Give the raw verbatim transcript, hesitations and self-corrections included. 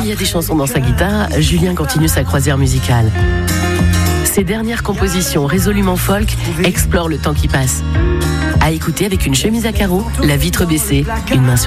y a des chansons dans sa guitare, Julien continue sa croisière musicale. Ses dernières compositions résolument folk explorent le temps qui passe. À écouter avec une chemise à carreaux, la vitre baissée, une main sur